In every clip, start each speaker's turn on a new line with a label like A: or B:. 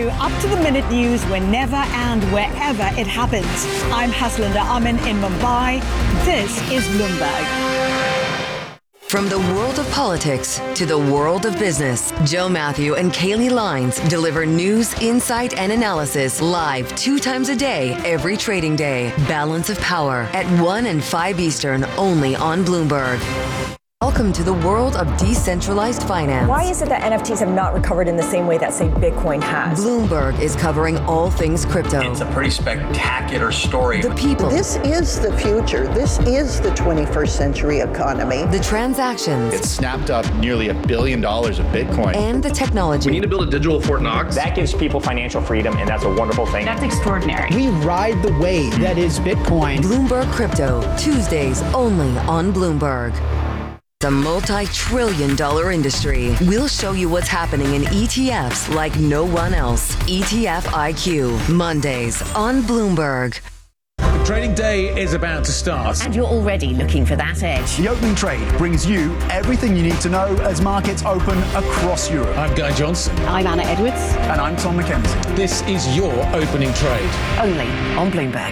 A: up-to-the-minute news whenever and wherever it happens. I'm Haslinda Amin in Mumbai. This is Bloomberg.
B: From the world of politics to the world of business, Joe Matthew and Kaylee Lines deliver news, insight, and analysis live 2 times a day, every trading day. Balance of Power at 1 and 5 Eastern, only on Bloomberg. Welcome to the world of decentralized finance.
C: Why is it that NFTs have not recovered in the same way that, say, Bitcoin has?
B: Bloomberg is covering all things crypto.
D: It's a pretty spectacular story.
B: The people.
E: This is the future. This is the 21st century economy.
B: The transactions.
F: It snapped up nearly $1 billion of Bitcoin.
B: And the technology.
G: We need to build a digital Fort Knox.
H: That gives people financial freedom, and that's a wonderful thing.
I: That's extraordinary.
J: We ride the wave that is Bitcoin.
B: Bloomberg Crypto, Tuesdays only on Bloomberg. It's a multi-trillion-dollar industry. We'll show you what's happening in ETFs like no one else. ETF IQ, Mondays on Bloomberg.
K: The trading day is about to start.
I: And you're already looking for that edge.
L: The opening trade brings you everything you need to know as markets open across Europe.
K: I'm Guy Johnson.
I: I'm Anna Edwards.
L: And I'm Tom McKenzie.
K: This is your opening trade.
I: Only on Bloomberg.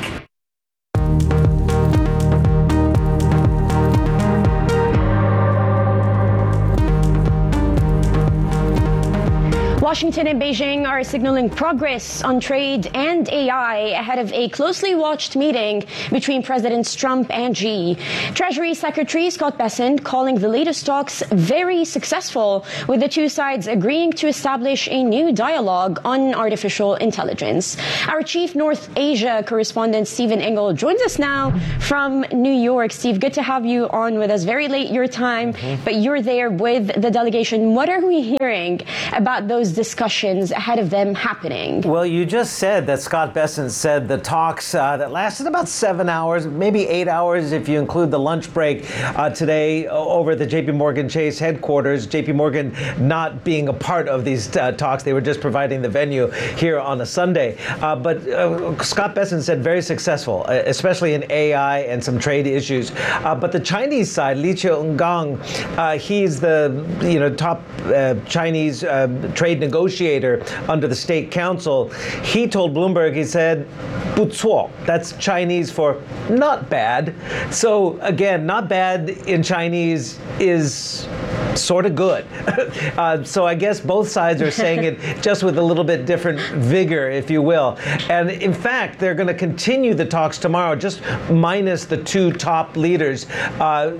M: Washington and Beijing are signaling progress on trade and AI ahead of a closely watched meeting between Presidents Trump and Xi. Treasury Secretary Scott Bessent calling the latest talks very successful, with the two sides agreeing to establish a new dialogue on artificial intelligence. Our Chief North Asia correspondent Stephen Engel joins us now from New York. Steve, good to have you on with us. Very late your time, but you're there with the delegation. What are we hearing about those discussions ahead of them happening?
N: Well, you just said that Scott Bessent said the talks that lasted about 7 hours, maybe 8 hours if you include the lunch break today over the JP Morgan Chase headquarters. JP Morgan not being a part of these talks. They were just providing the venue here on a Sunday. But Scott Bessent said very successful, especially in AI and some trade issues. But the Chinese side, Li Qiangang, he's the top Chinese trade negotiator under the State Council. He told Bloomberg, he said, 不错. That's Chinese for not bad. So again, not bad in Chinese is sort of good. So I guess both sides are saying it just with a little bit different vigor, if you will. And in fact, they're going to continue the talks tomorrow, just minus the two top leaders on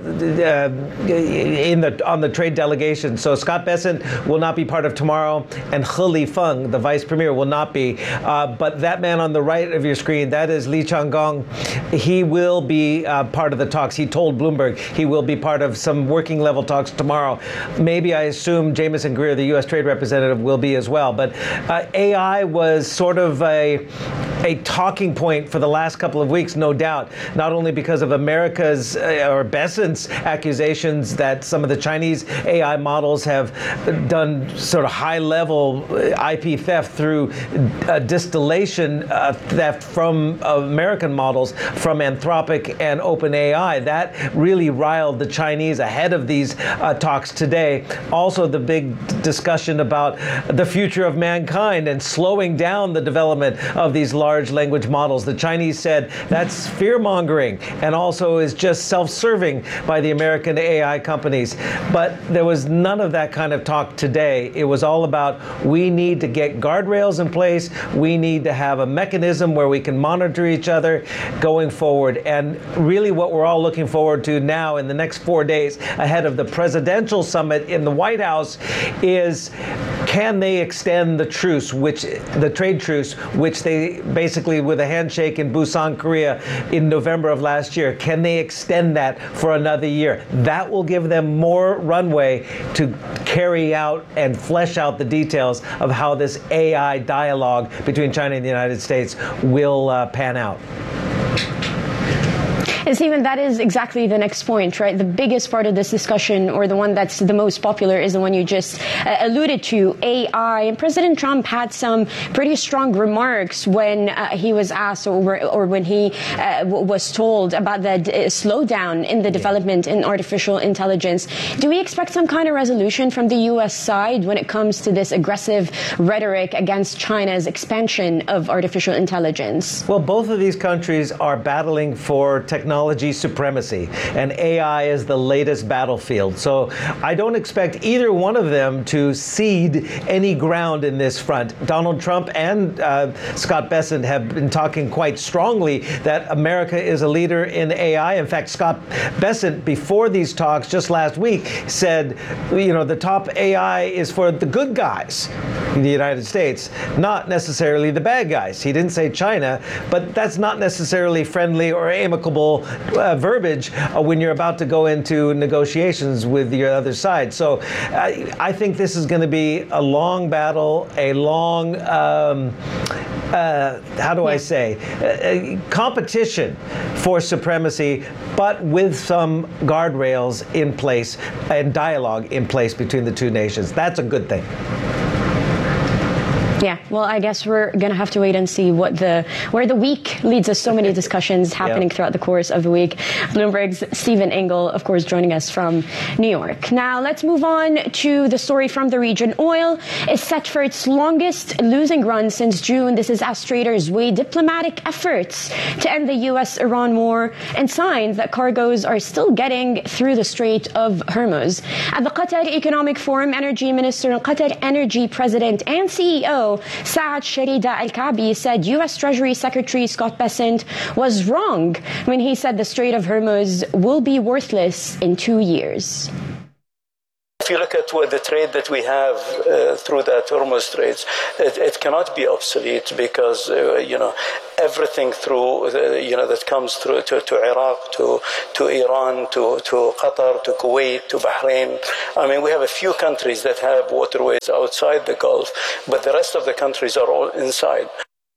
N: the trade delegation. So Scott Bessent will not be part of tomorrow, and He Lifeng, the vice premier, will not be. But that man on the right of your screen, that is Li Qiangang. He will be part of the talks. He told Bloomberg he will be part of some working level talks tomorrow. Maybe I assume Jameson Greer, the U.S. trade representative, will be as well. But AI was sort of a talking point for the last couple of weeks, no doubt, not only because of America's or Bessent's accusations that some of the Chinese AI models have done sort of high-level IP theft through distillation theft from American models from Anthropic and OpenAI. That really riled the Chinese ahead of these talks today. Also, the big discussion about the future of mankind and slowing down the development of these large language models. The Chinese said that's fear-mongering and also is just self-serving by the American AI companies. But there was none of that kind of talk today. It was all about we need to get guardrails in place. We need to have a mechanism where we can monitor each other going forward. And really what we're all looking forward to now in the next 4 days ahead of the presidential summit in the White House is, can they extend the truce, the trade truce, which they basically with a handshake in Busan, Korea in November of last year, can they extend that for another year? That will give them more runway to carry out and flesh out the details of how this AI dialogue between China and the United States will pan out.
M: Stephen, that is exactly the next point, right? The biggest part of this discussion, or the one that's the most popular, is the one you just alluded to, AI. And President Trump had some pretty strong remarks when he was asked or when he was told about the slowdown in the development in artificial intelligence. Do we expect some kind of resolution from the U.S. side when it comes to this aggressive rhetoric against China's expansion of artificial intelligence?
N: Well, both of these countries are battling for technology supremacy, and AI is the latest battlefield. So I don't expect either one of them to cede any ground in this front. Donald Trump and Scott Bessent have been talking quite strongly that America is a leader in AI. In fact, Scott Bessent, before these talks just last week, said, you know, the top AI is for the good guys in the United States, not necessarily the bad guys. He didn't say China, but that's not necessarily friendly or amicable verbiage when you're about to go into negotiations with your other side. So I think this is going to be a long battle, a long, competition for supremacy, but with some guardrails in place and dialogue in place between the two nations. That's a good thing.
M: Yeah, well, I guess we're going to have to wait and see where the week leads us. So many discussions happening throughout the course of the week. Bloomberg's Stephen Engel, of course, joining us from New York. Now, let's move on to the story from the region. Oil is set for its longest losing run since June. This is as traders weigh diplomatic efforts to end the U.S.-Iran war and signs that cargoes are still getting through the Strait of Hormuz. At the Qatar Economic Forum, Energy Minister and Qatar Energy President and CEO Saad Sharida Al-Kaabi said U.S. Treasury Secretary Scott Bessent was wrong when he said the Strait of Hormuz will be worthless in 2 years.
G: If you look at the trade that we have through that Hormuz Straits, it cannot be obsolete because, everything through, that comes through to Iraq, to Iran, to Qatar, to Kuwait, to Bahrain. I mean, we have a few countries that have waterways outside the Gulf, but the rest of the countries are all inside.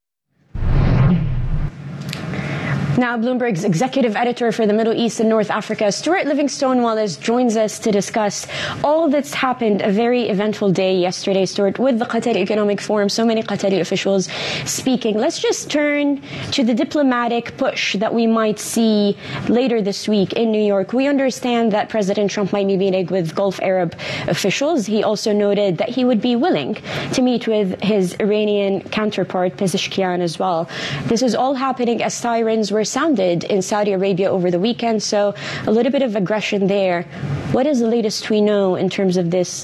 M: Now, Bloomberg's executive editor for the Middle East and North Africa, Stuart Livingstone-Wallace, joins us to discuss all that's happened. A very eventful day yesterday, Stuart, with the Qatar Economic Forum. So many Qatari officials speaking. Let's just turn to the diplomatic push that we might see later this week in New York. We understand that President Trump might be meeting with Gulf Arab officials. He also noted that he would be willing to meet with his Iranian counterpart, Pezeshkian, as well. This is all happening as sirens were sounded in Saudi Arabia over the weekend, so a little bit of aggression there. What is the latest we know in terms of this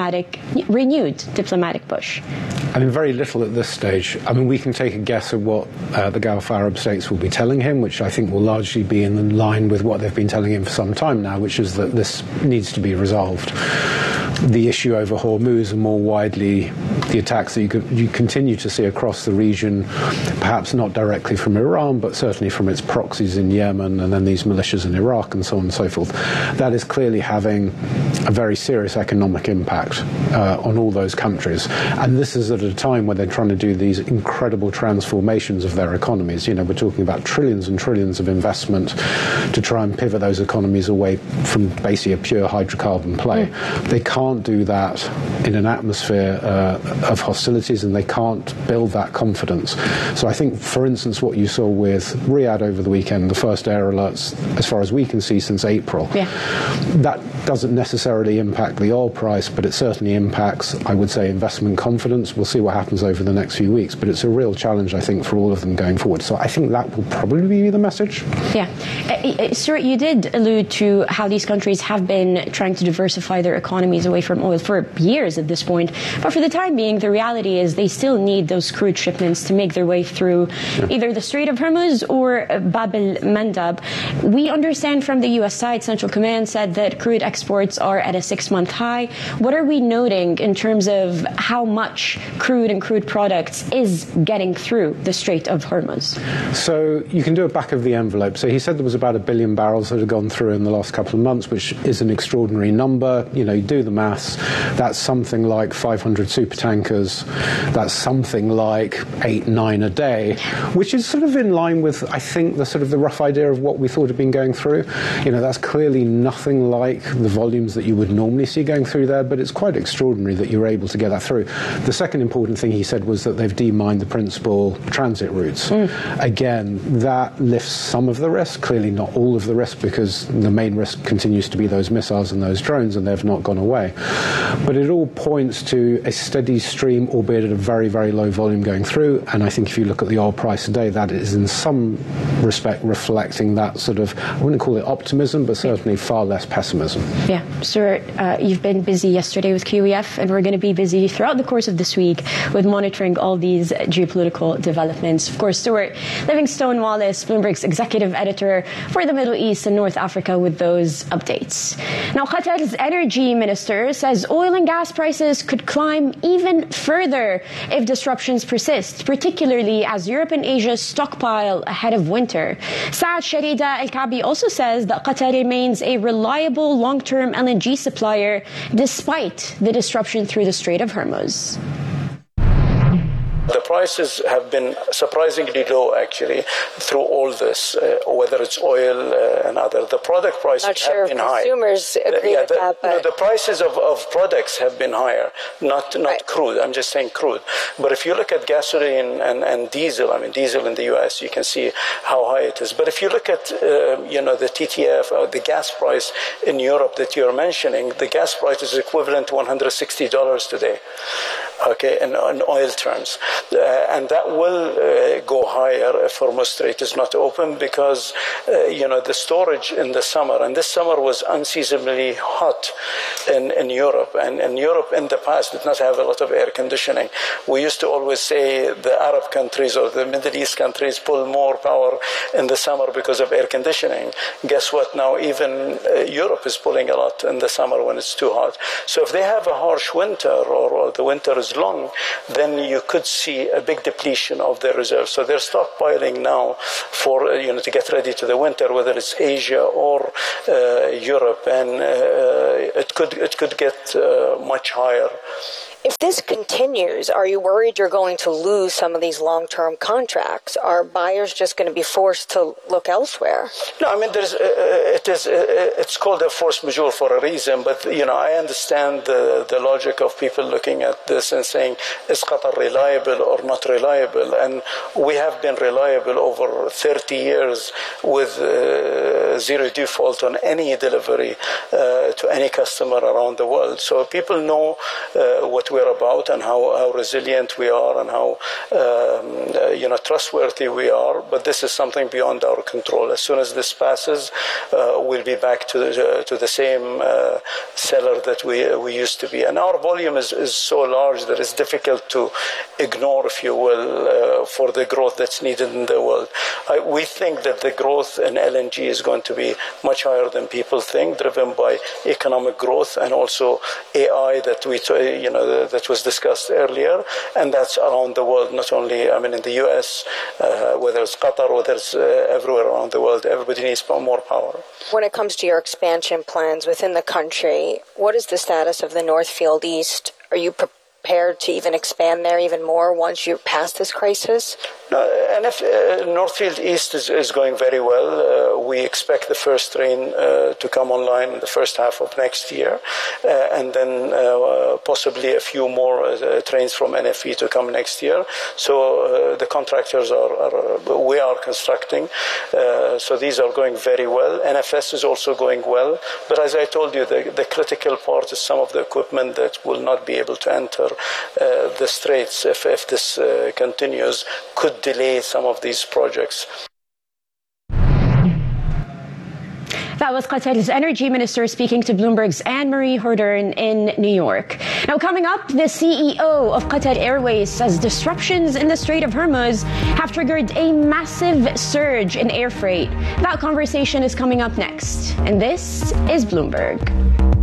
M: renewed diplomatic push?
O: I mean, very little at this stage. I mean, we can take a guess at what the Gulf Arab states will be telling him, which I think will largely be in line with what they've been telling him for some time now, which is that this needs to be resolved. The issue over Hormuz and more widely the attacks that you continue to see across the region, perhaps not directly from Iran, but certainly from its proxies in Yemen and then these militias in Iraq and so on and so forth, that is clearly having a very serious economic impact on all those countries. And this is at a time where they're trying to do these incredible transformations of their economies. We're talking about trillions and trillions of investment to try and pivot those economies away from basically a pure hydrocarbon play. They can't do that in an atmosphere of hostilities, and they can't build that confidence. So I think, for instance, what you saw with Riyadh over the weekend, the first air alerts, as far as we can see, since April, that doesn't necessarily impact the oil price, but it certainly impacts, I would say, investment confidence. We'll see what happens over the next few weeks, but it's a real challenge, I think, for all of them going forward. So I think that will probably be the message.
M: Yeah. Stuart, you did allude to how these countries have been trying to diversify their economies away from oil for years at this point. But for the time being, the reality is they still need those crude shipments to make their way through either the Strait of Hormuz or Bab el-Mandab. We understand from the U.S. side, Central Command said that crude exports are at a 6-month high. What are we noting in terms of how much crude and crude products is getting through the Strait of Hormuz?
O: So you can do a back of the envelope. So he said there was about 1 billion barrels that had gone through in the last couple of months, which is an extraordinary number. You do the maths. That's something like 500 supertankers tankers. That's something like 8-9 a day, which is sort of in line with, I think, the rough idea of what we thought had been going through. That's clearly nothing like the volumes that you would normally see going through there, but it's quite extraordinary that you're able to get that through. The second important thing he said was that they've demined the principal transit routes. Again, that lifts some of the risk, clearly not all of the risk, because the main risk continues to be those missiles and those drones, and they've not gone away. But it all points to a steady stream, albeit at a very, very low volume going through, and I think if you look at the oil price today, that is in some respect reflecting that sort of, I wouldn't call it optimism, but certainly far less pessimism.
M: Yeah, Stuart, you've been busy yesterday with QEF, and we're going to be busy throughout the course of this week with monitoring all these geopolitical developments. Of course, Stuart Livingstone Wallace, Bloomberg's executive editor for the Middle East and North Africa, with those updates. Now, Qatar's energy minister says oil and gas prices could climb even further if disruptions persist, particularly as Europe and Asia stockpile ahead of winter. Saad Sharida Al-Kaabi also says that Qatar remains a reliable long-term LNG supplier despite the disruption through the Strait of Hormuz.
G: The prices have been surprisingly low, actually, through all this, whether it's oil and other. The product prices have been high.
P: Consumers agree with that, but
G: the prices of products have been higher, not crude. I'm just saying crude. But if you look at gasoline and diesel, diesel in the U.S., you can see how high it is. But if you look at, the TTF, or the gas price in Europe that you're mentioning, the gas price is equivalent to $160 today. Okay, in oil terms. And that will go higher if Hormuz Strait is not open because, the storage in the summer, and this summer was unseasonably hot in Europe. And Europe in the past did not have a lot of air conditioning. We used to always say the Arab countries or the Middle East countries pull more power in the summer because of air conditioning. Guess what? Now even Europe is pulling a lot in the summer when it's too hot. So if they have a harsh winter or the winter is long, then you could see a big depletion of their reserves. So they're stockpiling now for to get ready to the winter, whether it's Asia or Europe, and it could get much higher.
P: If this continues, are you worried you're going to lose some of these long-term contracts? Are buyers just going to be forced to look elsewhere?
G: No, it's called a force majeure for a reason, but I understand the logic of people looking at this and saying, is Qatar reliable or not reliable? And we have been reliable over 30 years with zero default on any delivery to any customer around the world. So people know what we're about and how resilient we are and how trustworthy we are, but this is something beyond our control. As soon as this passes, we'll be back to the same seller that we used to be. And our volume is so large that it's difficult to ignore, if you will, for the growth that's needed in the world. We think that the growth in LNG is going to be much higher than people think, driven by economic growth and also AI that that was discussed earlier, and that's around the world, not only in the US, whether it's Qatar, whether it's everywhere around the world. Everybody needs more power.
P: When it comes to your expansion plans within the country, what is the status of the North Field East? Are you prepared to even expand there even more once you're past this crisis?
G: No, and if Northfield East is going very well, we expect the first train to come online in the first half of next year, and then possibly a few more trains from NFE to come next year. So the contractors we are constructing, so these are going very well. NFS is also going well, but as I told you, the critical part is some of the equipment that will not be able to enter the straits if this continues, could delay some of these projects.
M: That was Qatar's energy minister speaking to Bloomberg's Anne-Marie Hordern in New York. Now, coming up, the CEO of Qatar Airways says disruptions in the Strait of Hormuz have triggered a massive surge in air freight. That conversation is coming up next. And this is Bloomberg.